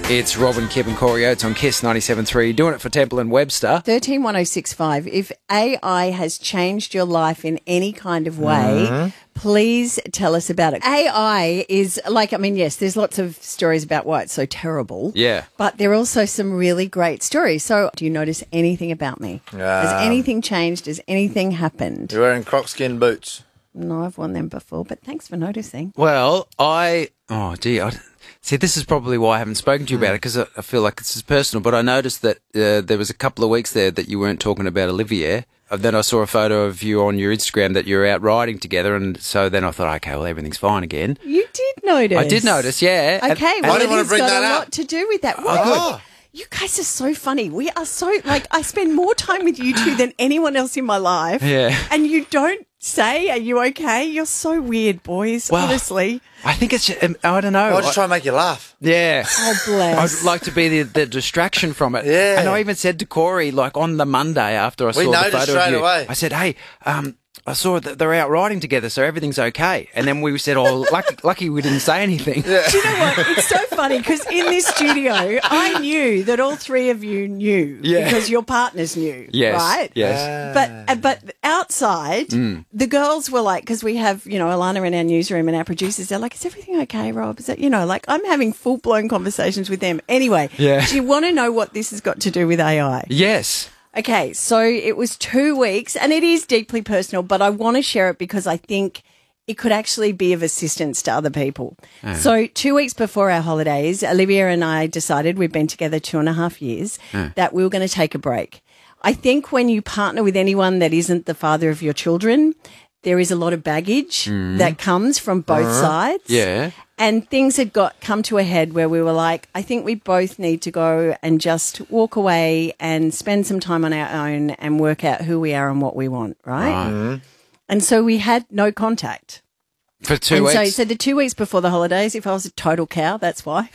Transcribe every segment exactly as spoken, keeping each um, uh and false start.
It's Robin, Kip and Corey Oates on Kiss ninety-seven point three, doing it for Temple and Webster. thirteen one oh six five. If A I has changed your life in any kind of way, mm-hmm. please tell us about it. A I is like, I mean, yes, there's lots of stories about why it's so terrible. Yeah. But there are also some really great stories. So do you notice anything about me? Um, Has anything changed? Has anything happened? You're wearing croc skin boots. No, I've worn them before, but thanks for noticing. Well, I... Oh, dear. I, see, this is probably why I haven't spoken to you about it, because I, I feel like this is personal, but I noticed that uh, there was a couple of weeks there that you weren't talking about Olivier. And then I saw a photo of you on your Instagram that you're out riding together, and so then I thought, okay, well, everything's fine again. You did notice. I did notice, yeah. Okay, and, well, and it's got that a up. lot to do with that. Oh, What? You guys are so funny. We are so, like, I spend more time with you two than anyone else in my life. Yeah. And you don't say, are you okay? You're so weird, boys, well, honestly. I think it's, um, I don't know. I'll just try and make you laugh. Yeah. Oh, bless. I'd like to be the, the distraction from it. Yeah. And I even said to Corey, like, on the Monday after I saw We the noticed photo straight of you, away. I said, hey, um, I saw that they're out riding together, so everything's okay. And then we said, oh, lucky, lucky we didn't say anything. Yeah. Do you know what? It's so funny because in this studio, I knew that all three of you knew Yeah. because your partners knew, Yes. right? Yes. But uh, but outside, Mm. the girls were like, because we have, you know, Alana in our newsroom and our producers, they're like, is everything okay, Rob? Is that, you know, like I'm having full blown conversations with them. Anyway, Yeah. do you want to know what this has got to do with A I? Yes. Okay, so it was two weeks and it is deeply personal, but I want to share it because I think it could actually be of assistance to other people. So two weeks before our holidays, Olivia and I decided, we've been together two and a half years, that we were going to take a break. I think when you partner with anyone that isn't the father of your children, there is a lot of baggage that comes from both sides. Yeah. And things had got come to a head where we were like, I think we both need to go and just walk away and spend some time on our own and work out who we are and what we want, right? Right. Mm-hmm. And so we had no contact. For two and weeks. so, so the two weeks before the holidays, if I was a total cow, that's why.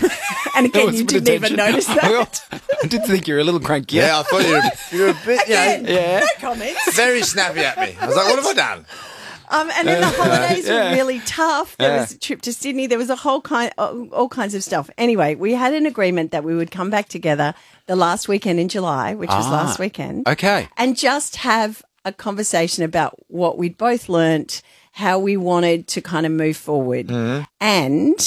And again, was you a bit didn't of even tension. notice that. Well, I did think you were a little cranky. Yeah, I thought you were, you were a bit, you Again, know, Yeah. no comments. very snappy at me. I was like, what have I done? Um, and then the holidays Yeah. were really tough. There Yeah. was a trip to Sydney. There was a whole kind, all all kinds of stuff. Anyway, we had an agreement that we would come back together the last weekend in July, which was Ah. last weekend. Okay. And just have a conversation about what we'd both learnt, how we wanted to kind of move forward. And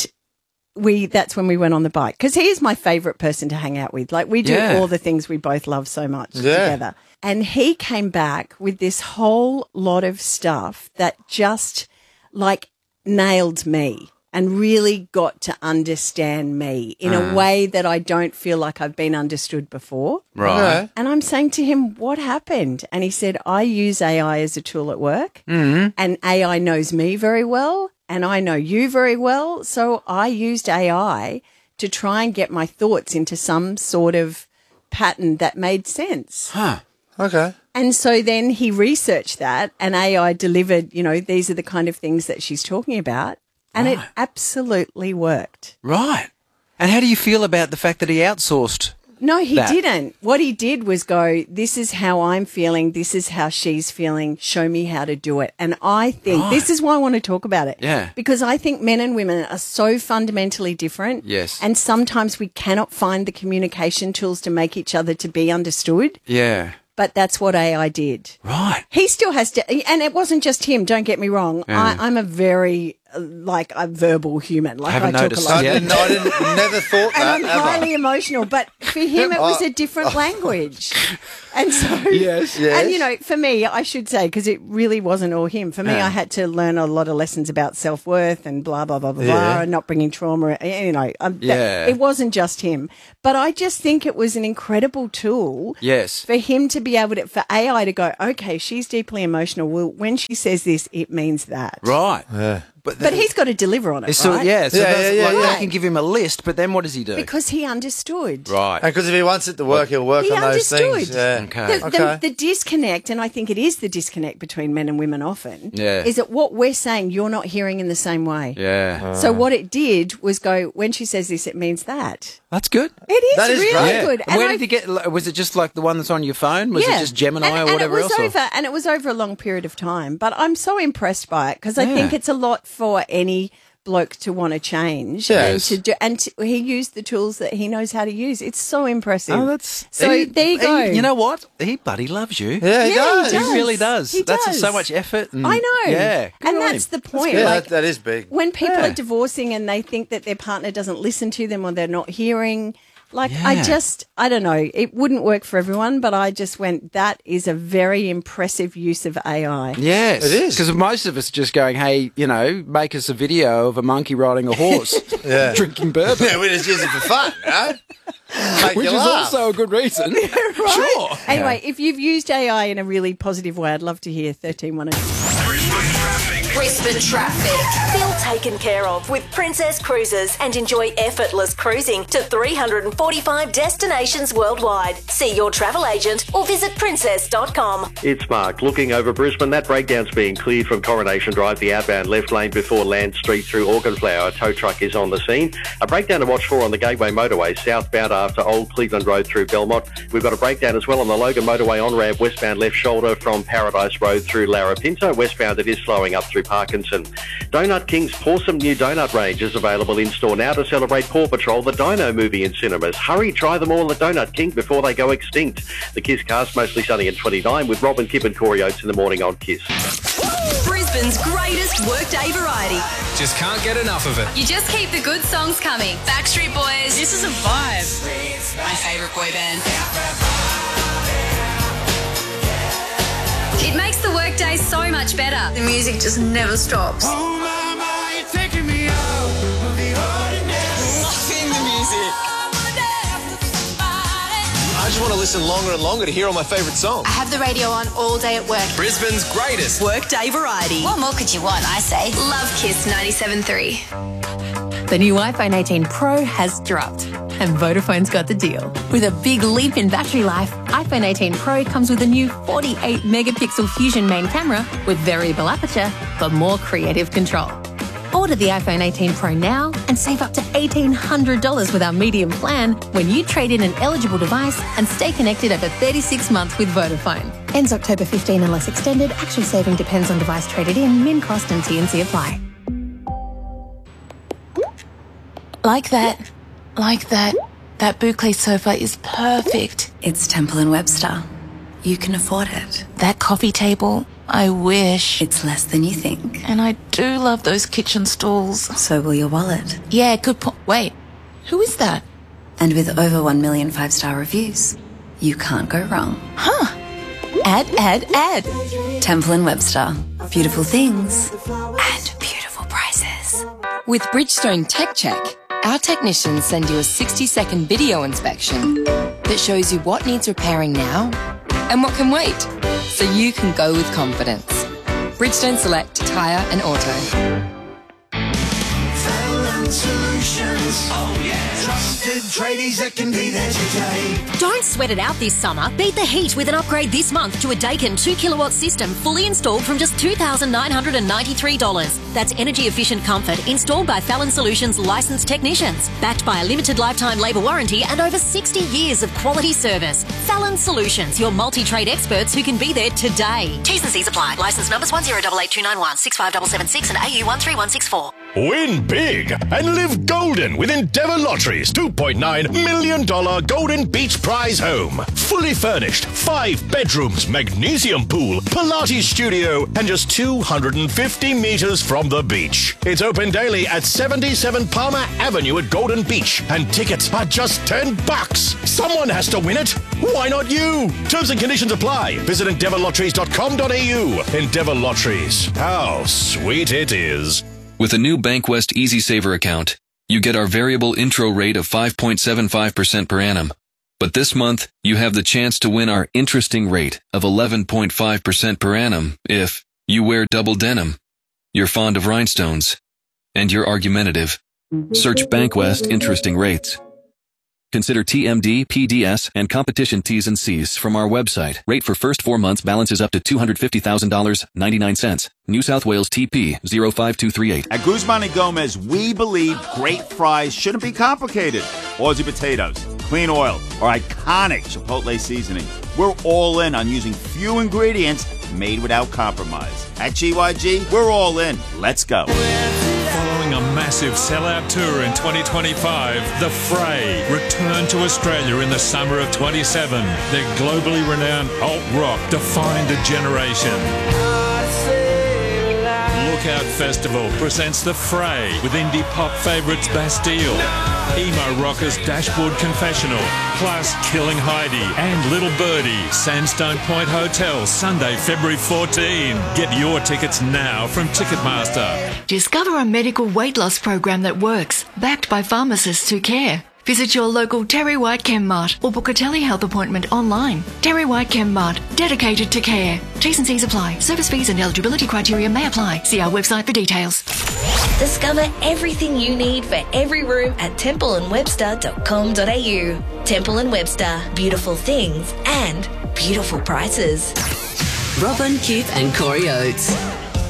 we that's when we went on the bike because he is my favourite person to hang out with. Like we do Yeah. all the things we both love so much Yeah. together. And he came back with this whole lot of stuff that just like nailed me and really got to understand me in a way that I don't feel like I've been understood before. Right. Okay. And I'm saying to him, what happened? And he said, I use A I as a tool at work and A I knows me very well and I know you very well. So I used A I to try and get my thoughts into some sort of pattern that made sense. Huh. Okay. And so then he researched that and A I delivered, you know, these are the kind of things that she's talking about. And it absolutely worked. Right. And how do you feel about the fact that he outsourced? No, he that? didn't. What he did was go, this is how I'm feeling. This is how she's feeling. Show me how to do it. And I think Right. this is why I want to talk about it. Yeah. Because I think men and women are so fundamentally different. Yes. And sometimes we cannot find the communication tools to make each other to be understood. Yeah. But that's what A I did. Right. He still has to, and it wasn't just him. Don't get me wrong. Yeah. I, I'm a very uh, like a verbal human. Like Haven't I talk noticed a lot. I Yeah. didn't, I didn't, never thought And that, I'm ever. highly emotional, but for him it was a different language. And so, Yes. Yes. and you know, for me, I should say, because it really wasn't all him. For me, Yeah. I had to learn a lot of lessons about self-worth and blah, blah, blah, blah, Yeah. blah, and not bringing trauma. You know, um, that- Yeah. it wasn't just him. But I just think it was an incredible tool Yes. for him to be able to, for A I to go, okay, she's deeply emotional. Well, when she says this, it means that. Right. Yeah. But, But he's got to deliver on it, It's still, right? yeah, so Yeah, that's yeah, yeah, like, yeah. they can give him a list, but then what does he do? Because he understood. Right. And because if he wants it to work, he'll work He on those understood. things. Yeah. Okay. The, Okay. the, the disconnect, and I think it is the disconnect between men and women often, Yeah. is that what we're saying you're not hearing in the same way. Yeah. So what it did was go, when she says this, it means that. That's good. It is, That is really great. Yeah. good. Where I- did you get? Was it just like the one that's on your phone? Was yeah. it just Gemini and, or whatever and it was else? or- over, and it was over a long period of time. But I'm so impressed by it because I Yeah. think it's a lot for any bloke to want to change Yes. and to do, and to, he used the tools that he knows how to use. It's so impressive. Oh, that's so. he- there you go. he- you know what? He bloody loves you. Yeah, he Yeah, does. he He does. really does. He That's does. so much effort. And, I know. Yeah. Good and on that's him. the point. Yeah, like that, that is big. when people Yeah. are divorcing and they think that their partner doesn't listen to them or they're not hearing. Like, I Yeah. just, I don't know, it wouldn't work for everyone, but I just went, that is a very impressive use of A I. Yes, It is. because most of us just going, "Hey, you know, make us a video of a monkey riding a horse, Yeah. drinking bourbon," Yeah, we just use it for fun, you know? Make which you is laugh. also a good reason. Sure. Anyway, if you've used A I in a really positive way, I'd love to hear thirteen one oh. Brisbane traffic. Brisbane traffic. Feel taken care of with Princess Cruises and enjoy effortless cruising to three hundred forty-five destinations worldwide. See your travel agent or visit princess dot com. It's Mark. Looking over Brisbane, that breakdown's being cleared from Coronation Drive, the outbound left lane before Land Street through Organflower. A tow truck is on the scene. A breakdown to watch for on the Gateway Motorway, southbound after Old Cleveland Road through Belmont. We've got a breakdown as well on the Logan Motorway on-ramp, westbound left shoulder from Paradise Road through Larapinto. Westbound it is slowing up through Parkinson. Donut King's Pawsome new donut range is available in-store now to celebrate Paw Patrol, the Dino movie in cinemas. Hurry, try them all at Donut King before they go extinct. The Kiss cast mostly sunny at twenty-nine with Robin Kipp and Corey Oates in the morning on Kiss. Brisbane's greatest workday variety. Just can't get enough of it. You just keep the good songs coming. Backstreet Boys. This is a vibe. My favourite boy band. It makes the workday so much better. The music just never stops. Oh my, my, you're taking me out of the ordinary. Loving the music. I just want to listen longer and longer to hear all my favourite songs. I have the radio on all day at work. Brisbane's greatest. Workday variety. What more could you want, I say? Love Kiss ninety-seven point three. The new iPhone eighteen Pro has dropped, and Vodafone's got the deal. With a big leap in battery life, iPhone eighteen Pro comes with a new forty-eight megapixel Fusion main camera with variable aperture for more creative control. Order the iPhone eighteen Pro now and save up to eighteen hundred dollars with our medium plan when you trade in an eligible device and stay connected over thirty-six months with Vodafone. Ends October fifteenth unless extended. Actual saving depends on device traded in. Min cost and T and C apply. Like that. Like that. That boucle sofa is perfect. It's Temple and Webster. You can afford it. That coffee table, I wish. It's less than you think. And I do love those kitchen stools. So will your wallet. Yeah, good point. Wait, who is that? And with over one million five-star reviews, you can't go wrong. Huh. Add, add, add. Temple and Webster. Beautiful things and beautiful prices. With Bridgestone Tech Check, our technicians send you a sixty-second video inspection that shows you what needs repairing now and what can wait, so you can go with confidence. Bridgestone Select Tyre and Auto. Solutions. Oh yeah. Trusted tradies that can be there today. Don't sweat it out this summer. Beat the heat with an upgrade this month to a Daikin two kilowatt system fully installed from just two thousand nine hundred ninety-three dollars. That's energy efficient comfort installed by Fallon Solutions licensed technicians, backed by a limited lifetime labour warranty and over sixty years of quality service. Fallon Solutions, your multi-trade experts who can be there today. T's and C's apply. Licence numbers one zero eight eight two nine one, six five seven seven six and A U one three one six four. Win big and live golden with Endeavour Lottery's two point nine million dollars Golden Beach Prize home. Fully furnished, five bedrooms, magnesium pool, Pilates studio, and just two hundred fifty metres from the beach. It's open daily at seventy-seven Palmer Avenue at Golden Beach, and tickets are just ten bucks. Someone has to win it. Why not you? Terms and conditions apply. Visit endeavour lotteries dot com dot a u. Endeavour Lotteries. How sweet it is. With a new Bankwest Easy Saver account, you get our variable intro rate of five point seven five percent per annum. But this month, you have the chance to win our interesting rate of eleven point five percent per annum if you wear double denim, you're fond of rhinestones, and you're argumentative. Search Bankwest Interesting Rates. Consider T M D, P D S, and competition T's and C's from our website. Rate for first four months balances up to two hundred fifty thousand dollars and ninety-nine cents. New South Wales T P zero five two three eight. At Guzman and Gomez, we believe great fries shouldn't be complicated. Aussie potatoes, clean oil, or iconic Chipotle seasoning. We're all in on using few ingredients made without compromise. At G Y G, we're all in. Let's go. Following a massive sellout tour in twenty twenty-five. The Fray return to Australia in the summer of twenty-seven. Their globally renowned alt rock defined a generation. Lookout Festival presents The Fray with indie pop favourites Bastille, emo rockers Dashboard Confessional, plus Killing Heidi and Little Birdie, Sandstone Point Hotel, Sunday, February fourteenth. Get your tickets now from Ticketmaster. Discover a medical weight loss program that works, backed by pharmacists who care. Visit your local Terry White ChemMart or book a telehealth appointment online. Terry White ChemMart, dedicated to care. T's and C's apply. Service fees and eligibility criteria may apply. See our website for details. Discover everything you need for every room at temple and webster dot com dot a u. Temple and Webster, beautiful things and beautiful prices. Robin, Keith and Corey Oates.